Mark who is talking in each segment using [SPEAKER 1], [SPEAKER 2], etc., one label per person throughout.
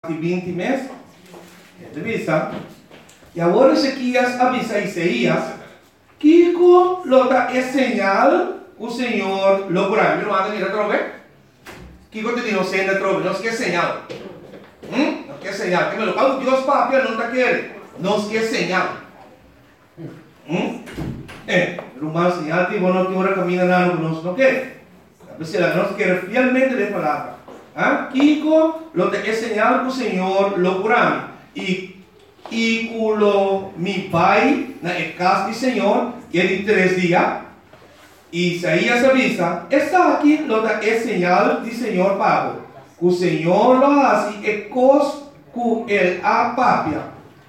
[SPEAKER 1] y 20 meses. Avisa. Y ahora Ezequías avisa a Isaías, Kiko lo da es señal, o Señor lo curará. Mira, manda mira otra vez. Kiko te dice, no sé, no es que señal. No es que señal. Que me lo paga Dios, papi, no te quiere. No es que señal. Rumano señal que vos no te ahora camina nada, no quiere. A veces la nos quiere fielmente de palabra. Kiko lo da es señal, o Señor lo curará. Y culo mi pai na casa do Senhor, e ele 3 días, e Isaías avisa, está aqui lo da é señal do Senhor pago. O Senhor lo hace e cos cu el apapia.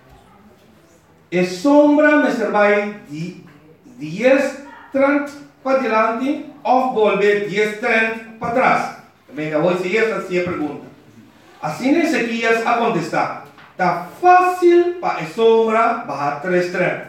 [SPEAKER 1] E sombra me servai 10 30 para diante, ou volver 10 30 para trás. Venga, hoje essa é a pergunta. Assim Ezequias a contestar. Está fácil para a sombra bajar 3:30.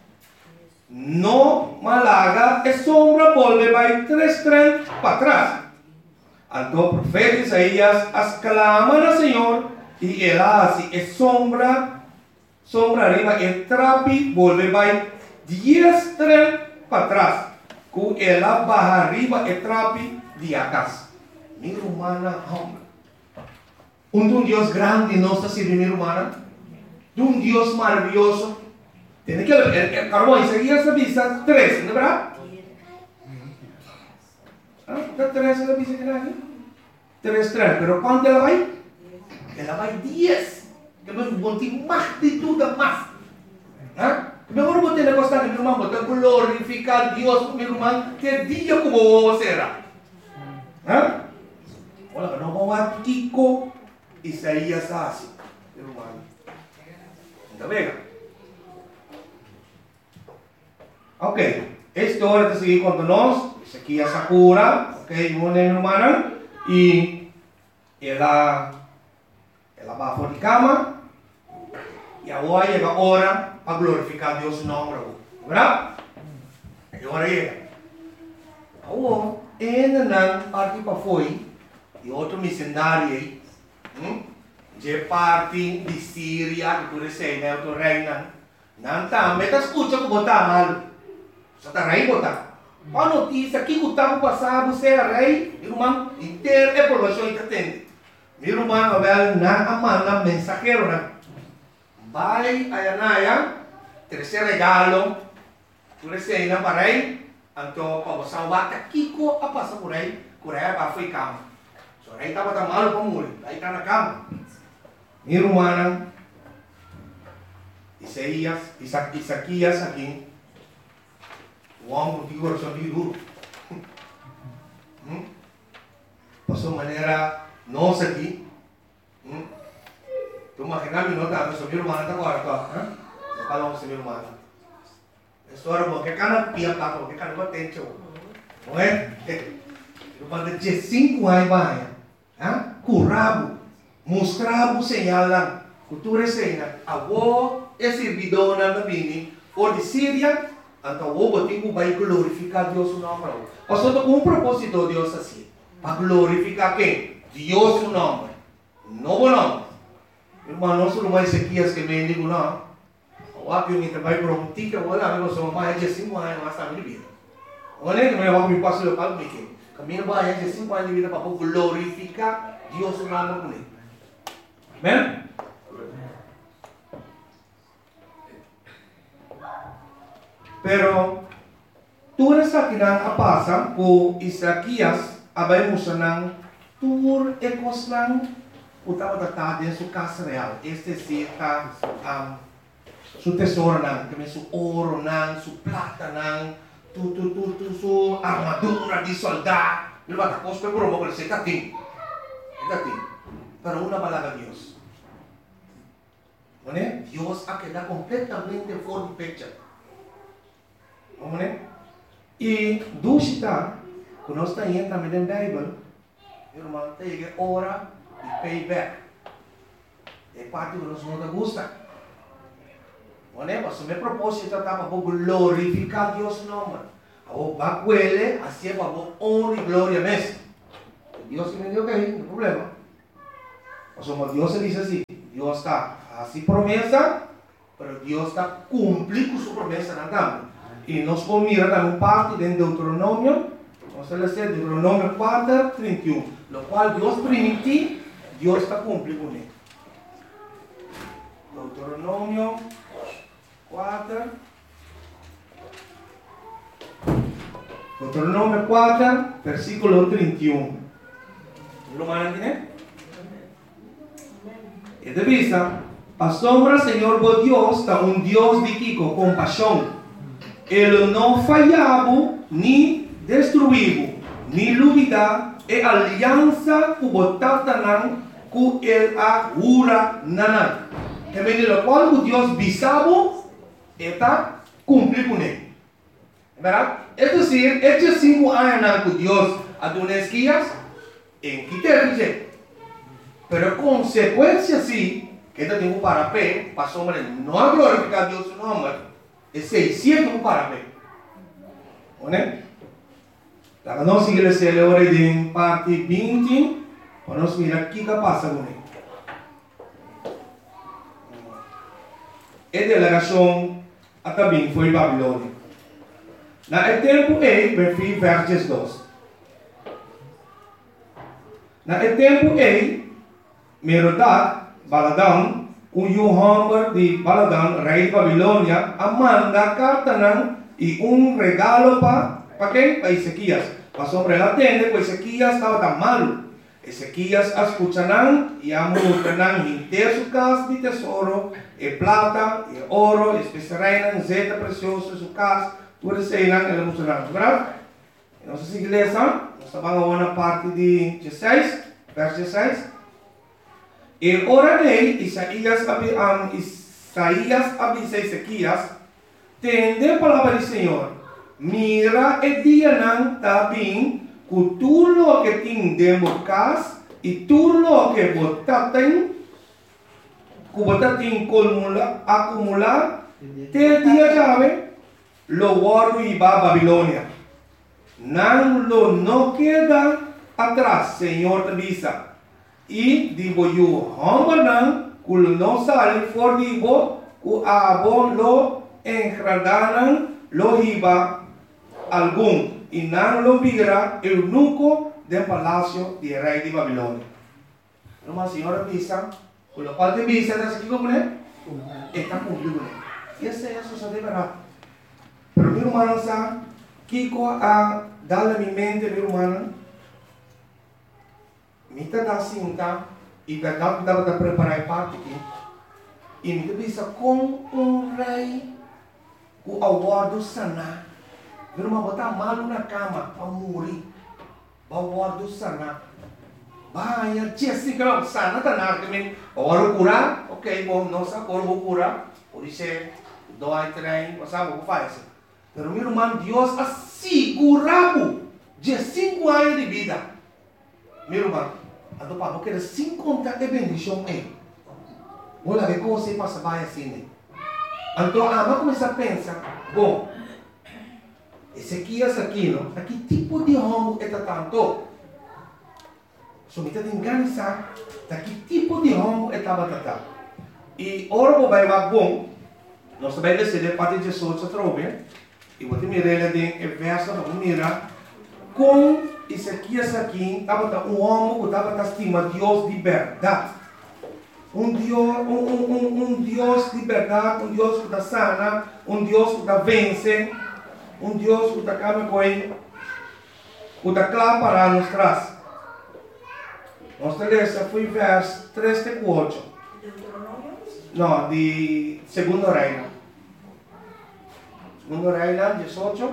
[SPEAKER 1] No malaga, a sombra vuelve para 3:30 para atrás. Então o profeta Isaías exclama al Señor y él hace a sombra arriba, el trapi vuelve para 10:30 para atrás. Com ela baja arriba, el trapi de acá. Mi humana, hombre. Un Dios grande no está sirviendo humana, de un Dios maravilloso. Tiene que el carbón Isaías avisa 3, ¿no es verdad? ¿Está 3 la avisa que nadie? 3, pero ¿cuánto ela vai? Ela vai 10. Que me bote más de tudo más. Mejor bote na costa de mi irmão, bote glorificar Dios, mi irmão, que dia como será. Olha, não vamos a Kiko. Isaías hace, hermano. ¿Está bien? Ok, esta hora de seguir contándonos, Ezequías Sakura, ok, una hermana, y ella va por la cama, y ahora llega la hora para glorificar a Dios su nombre, ¿verdad? Y ahora llega. Ahora, en la parte para foi, y otro misionario, de parte de Síria, que tu sei, né, o reina. Não tá, mas tá escuta que botar mal. Só tá rei botar. A notícia que o tempo passado você é rei, irmão, inteiro é provação que atende. Meu irmão, velho, na amanda mensageiro, né? Vai a Anaya, terceiro regalo, tu sei, né, para rei. Então, para você bata Kiko a passar por aí, para foi cama. Só rei tava tão malo para morrer, aí tá na cama. Mi hermana, Isaías aqui, o homem que coração de duro. Por sua maneira, nós aqui, tu imaginas não tá, mas minha irmã tá agora, tá? Não falamos minha irmã. História boa, que cara pia tá, que cara batente, não é? Irmã de 5 anos vai, curado. Mostrar o señal lang. Cultura señal. Awo é servidora na bini. Ou de Síria. Então, o botico vai glorificar Deus o nome. Pastor, com propósito Deus assim. Para glorificar quem? Deus o nome. Novo nome. Irmão, não sou mais Ezequias que me digo não. O apio me trabalha por um tica. Olha, eu sou mais de 5 anos, mas está de vida. Olha, que eu me passo local, me quer. Caminho mais de 5 anos de vida para glorificar Deus o nome comigo. Amén. Pero tu rasa kinang apasa ko Isaías abay mo sa ng tur ekos lang utama tatadin su casa real. Este sita su tesoro nang, kami su oro nang, su plata nang, su armadura di soldado. Diba tapos pe puro mo ko sa itating. Pero una palabra Dios. ¿No? Dios queda completamente fuera de fecha. ¿No? Y dusita, cuando está ahí también en la Biblia, hermano, te llega hora y payback. Es parte que nos gusta. ¿No? Pues mi propósito está para glorificar a Dios nombre. O va a cuele, así para honra y gloria mes. Dios que me dio que hay, no hay problema. O sea, Dios se dice así. Deus está fazendo promessa, mas Deus está cumprindo sua promessa também. E nós vamos mirar também parte de Deuteronômio, vamos ler Deuteronômio 4, 31, no qual Deus permite, Deus está cumprindo nele. Deuteronômio 4, Deuteronômio 4, versículo 31. ¿Lo mandan? E de vista, a sombra Senhor vos Deus está Deus de Kiko, compaixão. Ele não falhava, nem destruiu, nem duvida, e aliança que botaram com ele a jura nanan. Que vem do qual o Deus bisavo está cumprindo com ele. Verdade? É dizer, estes 5 anos que Deus a duas guias, em que ter pero consequência sim, que ainda tem para pé, para sombra não a glorificar Deus no nome, é 600 para pé. Né? Então, nós igreja celebra em parte 20, para nós mirar o que passa com ele. A delegação até bem foi Babilônia. Na tempo versos 2. Na tempo Merodach, Baladan, o Hamber de Baladan, rei de Babilônia, manda carta e regalo para quem? Para Ezequias. Mas sobre ela atende, porque Ezequias estava tão malo. Ezequias escucharão e amortarão inteiro sua casa de tesouro, e prata, e ouro, especiarão, zeta preciosa, sua casa, tudo isso aí ele mostrará. Verdade? Nossa igreja, nós estamos na parte de 16, verso 16. E ora dele, Isaías avisa Ezequias, tende a palavra do Senhor, mira e dia não está bem, com tudo o que tem dentro de casa, e tudo o que você tem acumular, te dia chave, lo guardo e va a Babilônia. Não queda atrás, Senhor avisa. E digo eu, Hambanan, que não sale for digo, que abo lo engradaram, lo riba algum, e não lo vira eunuco do palácio de rei de Babilônia. Uma senhora avisa, que o qual te avisa, está aqui como é? Está cumprido. E essa é a sua verdade. Pero meu irmão sabe, Kiko a dar a minha mente, meu irmão, me dá cinta e dá para preparar parte aqui. E me visa com rei, o aguardo sanar. Meu irmão, botar malo na cama para morrer. O aguardo sanar. Vai, tia, assim, não, sana, tá nada também. Agora curar, ok, bom, não sabe, agora vou curar. Por isso é, dói, trem, não sabe o que faz. Pero meu irmão, Deus assegurava de 5 anos de vida. Meu irmão, a do papo quer 50 de bendição aí. Olha ver como você passa vai assim. Então, a mãe começa a pensar, bom, Ezequias aqui, não? Que tipo de homem é tanto? So, me tem que organizar, que tipo de homem é tanto? E ora, vai mais bom, nós também decidimos parte de Jesus outra vez. E vou te mirar ele em verso, vamos mirar com Ezequias aqui, estava homem que estava estimando Deus de verdade. Deus de verdade, Deus que está sana, Deus que está vence, Deus que está acaba com ele, que está claro para nós traz. Nossa lista foi verso 3 e 4. Não, de segundo reino. Segundo reino, 18.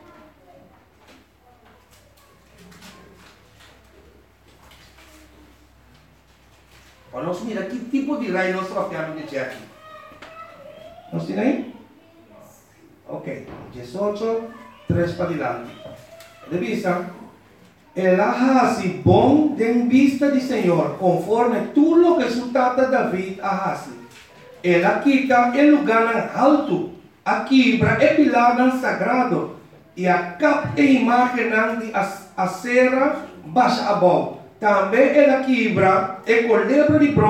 [SPEAKER 1] Para nós mirar que tipo de reino nós estamos falando de aqui. Nós temos aí? Ok, 18, 3 para diante. De vista, ela hace bom de vista do Senhor, conforme tudo o que su tata David hace. Ela quita o lugar alto, a quebra e pilar sagrado, e a capa e imagem de acera baixa a bom. Também ela quebra e com lebra de bronze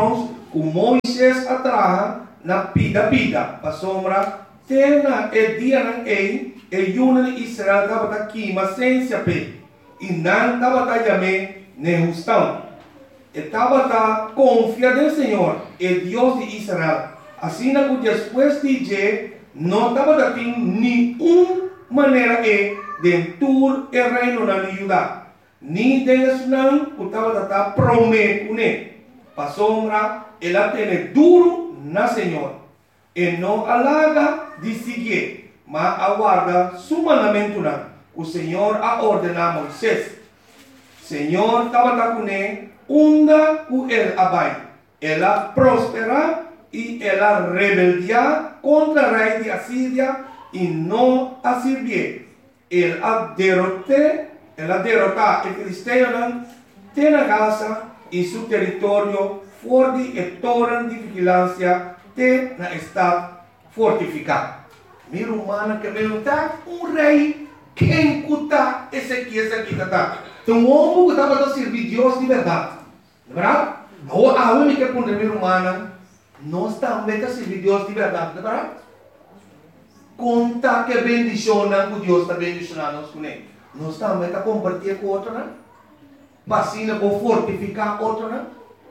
[SPEAKER 1] com Moisés atraja na pida, para sombra, tena e dia e yuna de Israel estava aqui, mas sem saber, e não estava yame nem justão. Estava confiado no Senhor, el Deus de Israel. Assim, depois de dizer, não estava tendo nenhuma maneira de tur o reino na Judá. Nem deles não, estava prometendo. Para sombra, ela tem duro na Senhor. E não alaga de seguir, mas aguarda su mandamento. O Senhor a ordena a Moisés. Senhor estava com ele, onda com ele abai. Ela prospera e ela rebeldia contra o rei de Assíria e não a servir. Ela derrota o filisteu tem na Gaza e seu território forte e torre de vigilância tem na estado fortificado. Meu humano que pergunta rei quem cuta esse aqui está. Então o homem que estava a servir Deus de verdade. Não é verdade? A única que pergunta meu humano nós também a servir Deus de verdade. Não é verdade? Conta que bendicionam que Deus está bendicionando nós com ele. Nós também a compartilhar com outro, né? Vacina para fortificar outro, né?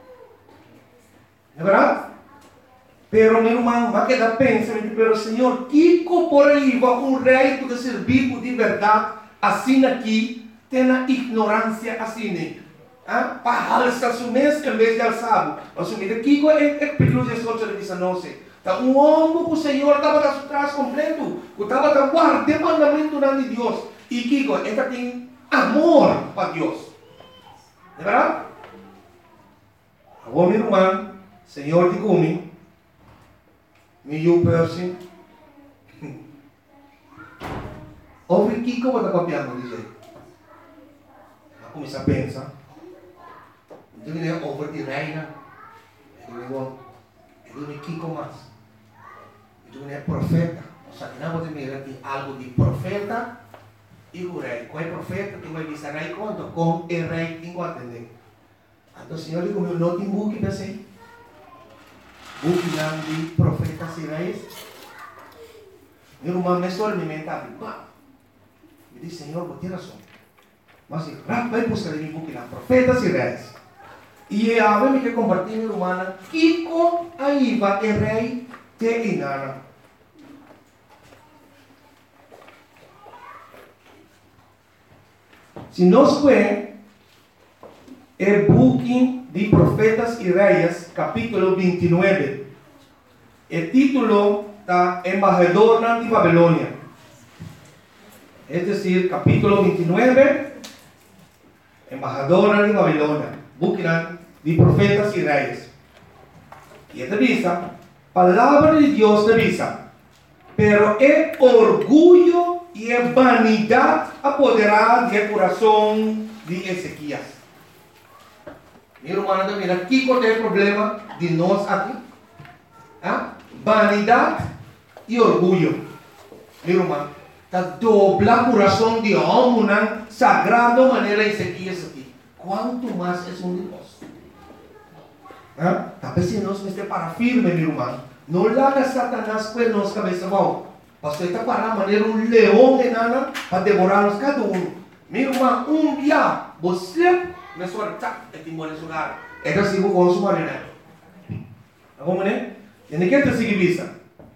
[SPEAKER 1] Não é verdade? Pero meu irmão, vai quedar pensando, pero Senhor, que por aí vai rei que servir de verdade, assim aqui, tem a ignorância assim, né? Para alçar o mês em vez de alçar. Assumir aqui é perigoso de soltar de não sei. Então, homem que o Senhor estava a trás completo, que estava a guardar o mandamento de Deus. E Kiko, esta tem amor para Deus. Não é verdade? Agora, meu irmão, Senhor de Gumi, meu person, ouve Kiko, vai estar copiando, diz aí. Começa a pensar. Então, ele é over de reina. Ele é Kiko mais. Então, ele é profeta. O sea, que não pode mirar algo de profeta. E o rei, qual é o profeta que vai dizer rei quanto? Com o rei tem que atender. Então o Senhor digo, não tem buque para ser. Buque não de profetas e reis. Meu irmão, me sou alimentado. Me diz, Senhor, vou ter razão. Mas vai buscar em buque lá, profetas e reis. E a vez que compartilhar, meu irmão, Kiko aí vai o rei te inara. Se nós vemos o book de Profetas e Reis, capítulo 29, o título está Embajador de Babilônia. Es decir, capítulo 29, Embajador de Babilônia, book de Profetas e Reis. E esta dice, palavra de Deus dice, pero é orgulho e a vanidade apoderada do coração de Ezequias. Meu irmão, mira, aqui qual é o problema de nós aqui? Vanidade e orgulho. Meu irmão, está dobla o coração de homem, sagrado maneira Ezequias aqui. Quanto mais é um de nós? Talvez se nós estamos para firme, meu irmão, não larga Satanás com nossa cabeça bom. Pastor está para maneira leão enana para devorar-nos cada Meu irmão, dia, você me sorta e te mora em lugar. É que assim vou com maneira. Agora, né? E nem quer te seguir visa.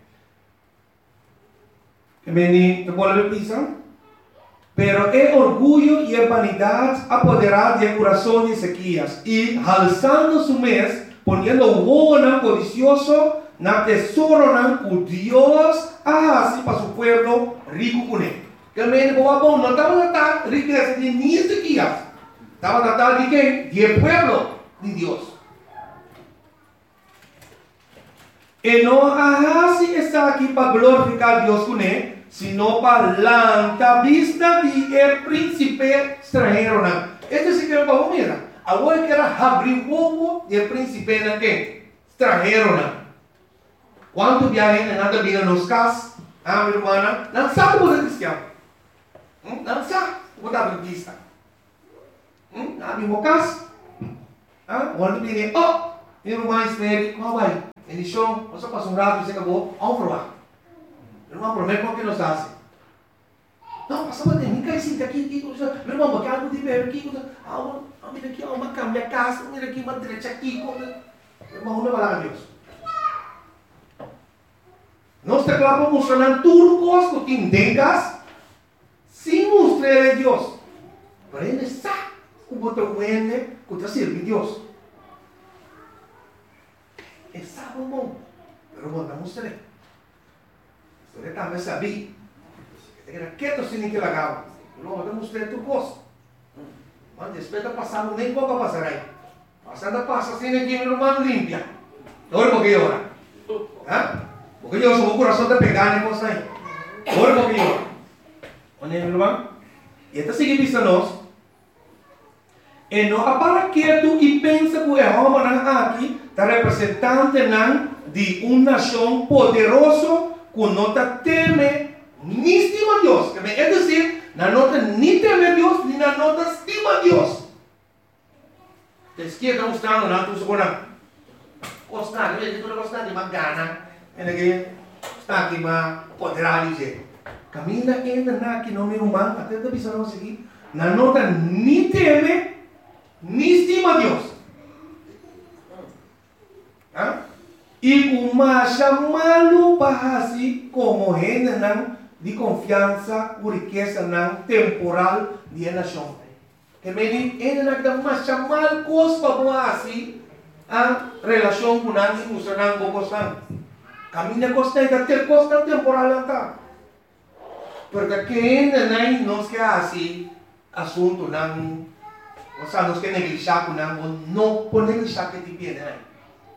[SPEAKER 1] Que me te pode ver visa. Pero é orgulho e a vanidade apoderada do coração de Ezequias e alçando su mês, ponendo o bono codicioso na tesouro o Deus assim para su pueblo rico com ele. Que o menino bom não estava tratando riqueza de nem Ezequias, estava tratando de quem? De pueblo de Deus. E não assim está aqui para glorificar Deus com ele, sino para lançar vista de el príncipe estrangeiro. Este sí que é para mira. Agora que era abrir o ovo de el príncipe estrangeiro. Quanto viagem nada vinha nos casas, minha irmã, não sabe o que é cristiano. Não sabe o que é adventista. Não abrimos casa. Quando vinha, Meu irmão espere, como vai? Ele show, você passa um rato e você acabou, vamos provar. Meu irmão, promete o que nós fazemos. Não, passa para dentro, nunca existe aqui, meu irmão, porque algo de ver aqui, mira aqui, uma cama, minha casa, mira aqui, uma direita aqui, meu irmão, não vai lá, Deus. Nós te claro mostrando tudo coisa que tengas, sem mostrar a Deus. Para ele sabe que você vende, que você serve a Deus. É sabe, irmão, mas não mostrei. Você também sabia. Que tu sini que lagava. Irmão, eu mostrei tudo coisa. Mas depois de passar, nem pouco passar aí. Passando passa assim aqui, meu irmão, limpia. Agora por que hora? Porque eu sou o coração de pegar, né, coisa aí. Agora por que hora? Olha, meu irmão. E até seguir vista nós. E não para quieto e pensa que é homem aqui, está representante de uma nação poderosa que não teme nem estima Deus. É dizer, não nota nem teme Deus, nem não nota estima Deus. A esquerda mostrando, não, tu segura. Gostar, tu não gostar de uma gana. Está aqui, mas poderá dizer. Caminha ainda aqui no meu irmão, até da visão não seguir. Não nota nem teme, nem estima Deus. E uma chamado para assim como renda de confiança, por riqueza temporal de nação. Que me ainda que uma chamada coisa para assim a relação com a indústria não gostam. Caminha costa ter costa temporal tá. Porque que ainda não se assim assunto não, ou seja, nós que negligenciar com não por negligenciar que te pede.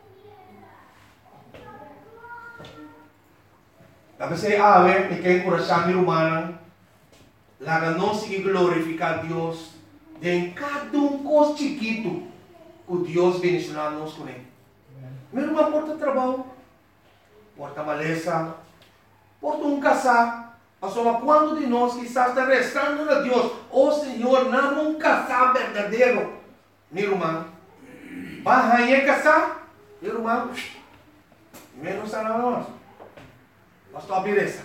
[SPEAKER 1] Tapi saya awet, me quer encorajar meu humano, lá não se glorificar Deus, de cada coisa chiquito que Deus bendicionar nós com ele. Meu irmão porta trabalho, porta maleza, porta casar. Só quando de nós quizás está restando a Deus, Senhor, não casar verdadeiro. Meu irmão, vai casar, meu irmão, menos a nós. Pastor, beleza.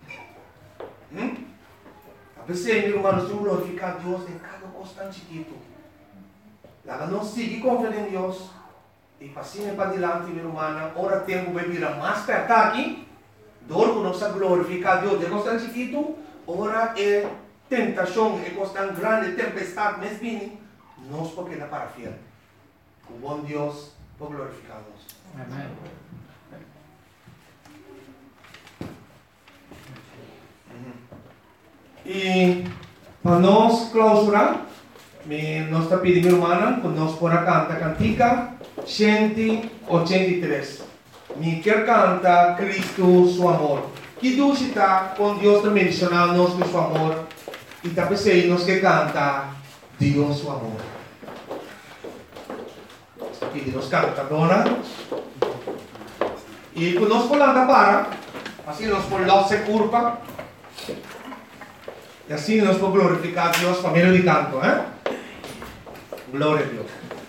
[SPEAKER 1] A pessoa, meu irmão, nós temos que glorificar Deus em cada coisa tão chiquito. Lá não seguir confiando em Deus. E passinho para adiante, meu irmão, ora tempo vai virar mais perto aqui. Dor que nós glorificar Deus de coisa tão chiquito. Ora é tentação, é coisa tão grande, tempestade, mas vem. Nós porque não para fiel. O bom Deus para glorificar Deus. Amém. E para nós clausurar, nós está pedindo, irmã, que nós por cantar cantica 183. Me quer cantar Cristo, seu amor. Que Deus está com Deus também mencionando nós com seu amor. E também sei nós que canta Deus, seu amor. Aqui nós canta, dona. E quando nós falamos para, assim nós falamos se curva. E assim nós vamos glorificar a Deus por meio de canto, Glória a Deus.